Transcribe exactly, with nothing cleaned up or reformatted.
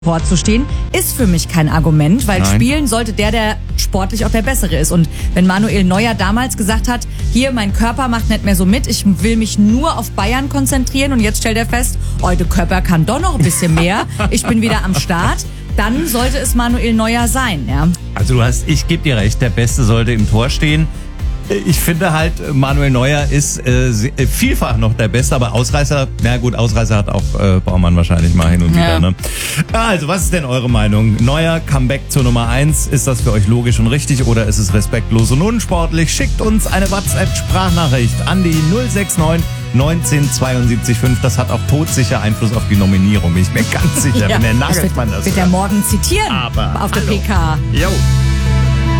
Sport zu stehen, ist für mich kein Argument, weil Nein. spielen sollte der, der sportlich auch der Bessere ist. Und wenn Manuel Neuer damals gesagt hat, hier, mein Körper macht nicht mehr so mit, ich will mich nur auf Bayern konzentrieren und jetzt stellt er fest, oh, der Körper kann doch noch ein bisschen mehr, ich bin wieder am Start, dann sollte es Manuel Neuer sein, ja. Also du hast, ich gebe dir recht, der Beste sollte im Tor stehen. Ich finde halt, Manuel Neuer ist äh, vielfach noch der Beste, aber Ausreißer, na gut, Ausreißer hat auch äh, Baumann wahrscheinlich mal hin und Ja. wieder. Ne? Also, was ist denn eure Meinung? Neuer Comeback zur Nummer eins, ist das für euch logisch und richtig oder ist es respektlos und unsportlich? Schickt uns eine WhatsApp-Sprachnachricht an die null sechs neun neunzehn zweiundsiebzig fünf. Das hat auch todsicher Einfluss auf die Nominierung, bin ich mir ganz sicher, Ja, wenn der das Nagelsmann wird, das wird er hört. morgen zitieren Aber auf der hallo. P K. Jo.